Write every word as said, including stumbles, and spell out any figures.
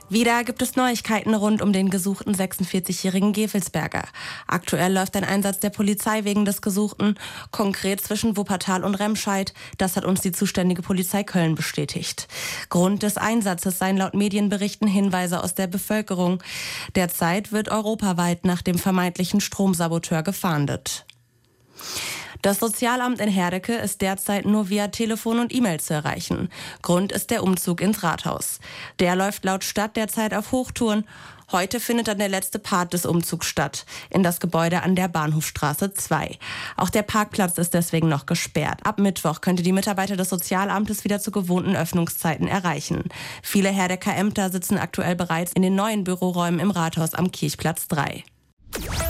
Wieder gibt es Neuigkeiten rund um den gesuchten sechsundvierzigjährigen Gevelsberger. Aktuell läuft ein Einsatz der Polizei wegen des Gesuchten, konkret zwischen Wuppertal und Remscheid. Das hat uns die zuständige Polizei Köln bestätigt. Grund des Einsatzes seien laut Medienberichten Hinweise aus der Bevölkerung. Derzeit wird europaweit nach dem vermeintlichen Stromsaboteur gefahndet. Das Sozialamt in Herdecke ist derzeit nur via Telefon und E-Mail zu erreichen. Grund ist der Umzug ins Rathaus. Der läuft laut Stadt derzeit auf Hochtouren. Heute findet dann der letzte Part des Umzugs statt, in das Gebäude an der Bahnhofstraße zwei. Auch der Parkplatz ist deswegen noch gesperrt. Ab Mittwoch könnte die Mitarbeiter des Sozialamtes wieder zu gewohnten Öffnungszeiten erreichen. Viele Herdecker Ämter sitzen aktuell bereits in den neuen Büroräumen im Rathaus am Kirchplatz drei.